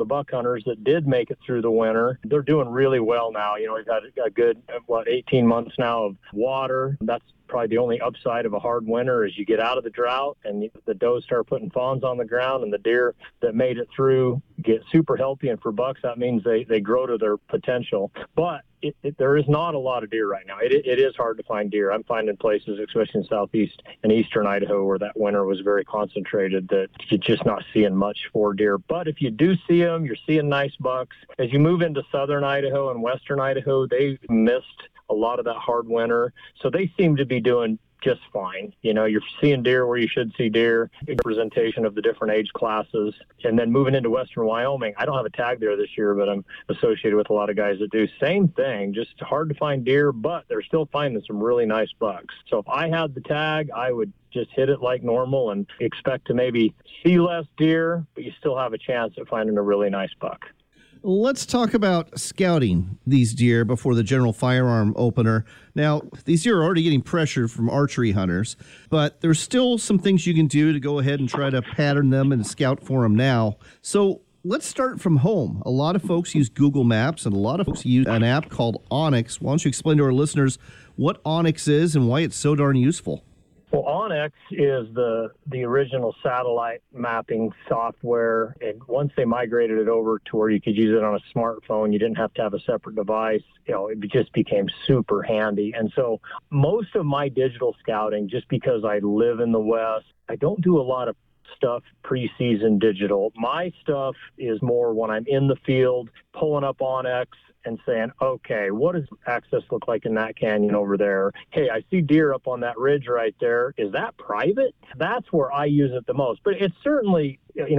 buck hunters that did make it through the winter. They're doing really well now. We've had a good, 18 months now of water. That's probably the only upside of a hard winter is you get out of the drought and the does start putting fawns on the ground, and the deer that made it through get super healthy. And for bucks, that means they grow to their potential. But there is not a lot of deer right now. It is hard to find deer. I'm finding places, especially in southeast and eastern Idaho, where that winter was very concentrated, that you're just not seeing much for deer. But if you do see them, you're seeing nice bucks. As you move into southern Idaho and western Idaho, they missed a lot of that hard winter. So they seem to be doing just fine. You're seeing deer where you should see deer, representation of the different age classes. And then moving into western Wyoming, I don't have a tag there this year, but I'm associated with a lot of guys that do. Same thing, just hard to find deer, but they're still finding some really nice bucks. So if I had the tag, I would just hit it like normal and expect to maybe see less deer, but you still have a chance at finding a really nice buck. Let's talk about scouting these deer before the general firearm opener. Now, these deer are already getting pressure from archery hunters, but there's still some things you can do to go ahead and try to pattern them and scout for them now. So let's start from home. A lot of folks use Google Maps, and a lot of folks use an app called onX. Why don't you explain to our listeners what onX is and why it's so darn useful? Well, onX is the original satellite mapping software, and once they migrated it over to where you could use it on a smartphone, you didn't have to have a separate device. It just became super handy. And so most of my digital scouting, just because I live in the West, I don't do a lot of stuff preseason digital. My stuff is more when I'm in the field, pulling up onX and saying, okay, what does access look like in that canyon over there? Hey, I see deer up on that ridge right there. Is that private? That's where I use it the most. But it's certainly,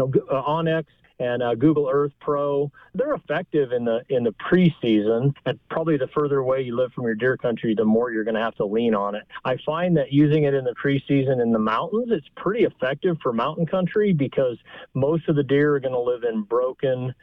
onX and Google Earth Pro, they're effective in the preseason. And probably the further away you live from your deer country, the more you're going to have to lean on it. I find that using it in the preseason in the mountains, it's pretty effective for mountain country because most of the deer are going to live in broken,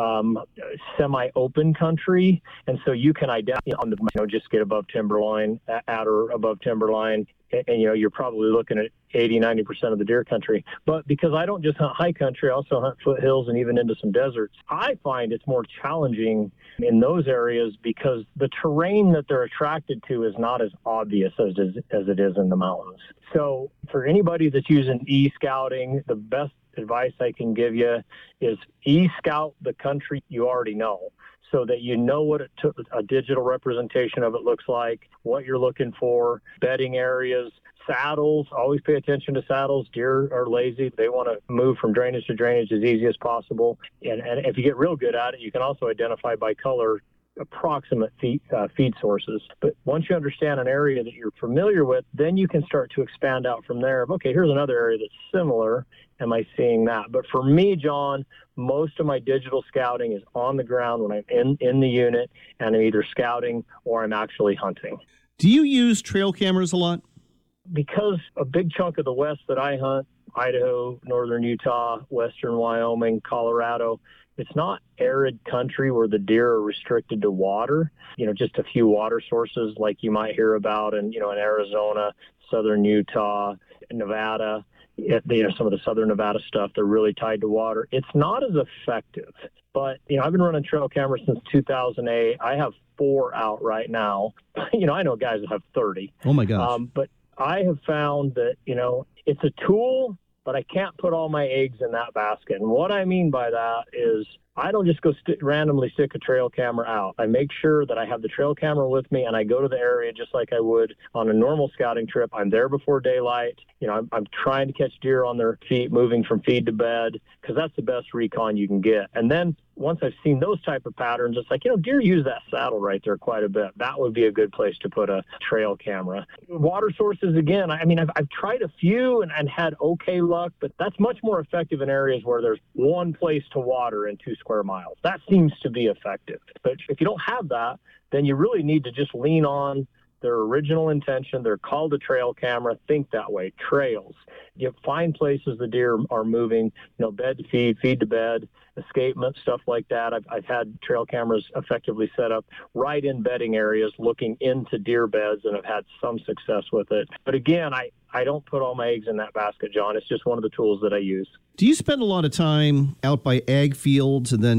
semi-open country, and so you can identify on the just get above timberline, at or above timberline, and you're probably looking at 80-90% of the deer country. But because I don't just hunt high country, I also hunt foothills and even into some deserts, I find it's more challenging in those areas because the terrain that they're attracted to is not as obvious as it is in the mountains. So for anybody that's using e-scouting, the best advice I can give you is e-scout the country you already know so that you know what a digital representation of it looks like, what you're looking for, bedding areas, saddles. Always pay attention to saddles. Deer are lazy. They want to move from drainage to drainage as easy as possible. And if you get real good at it, you can also identify by color approximate feed sources. But once you understand an area that you're familiar with, then you can start to expand out from there. Okay, here's another area that's similar. Am I seeing that? But for me, John, most of my digital scouting is on the ground when I'm in the unit and I'm either scouting or I'm actually hunting. Do you use trail cameras a lot? Because a big chunk of the West that I hunt, Idaho, northern Utah, western Wyoming, Colorado, it's not arid country where the deer are restricted to water, just a few water sources like you might hear about in Arizona, southern Utah, Nevada, some of the southern Nevada stuff, they're really tied to water. It's not as effective, but, I've been running trail cameras since 2008. I have 4 out right now. I know guys that have 30. Oh my gosh. But I have found that, it's a tool, but I can't put all my eggs in that basket. And what I mean by that is I don't just go randomly stick a trail camera out. I make sure that I have the trail camera with me and I go to the area just like I would on a normal scouting trip. I'm there before daylight. I'm trying to catch deer on their feet, moving from feed to bed, because that's the best recon you can get. And then once I've seen those type of patterns, it's like, deer use that saddle right there quite a bit. That would be a good place to put a trail camera. Water sources, again, I've tried a few and had okay luck, but that's much more effective in areas where there's one place to water in 2 square miles. That seems to be effective. But if you don't have that, then you really need to just lean on their original intention. They're called a trail camera. Think that way. Trails. You find places the deer are moving, bed to feed to bed, escapement, stuff like that. I've had trail cameras effectively set up right in bedding areas looking into deer beds and have had some success with it. But again, I don't put all my eggs in that basket, John. It's just one of the tools that I use. Do you spend a lot of time out by ag fields and then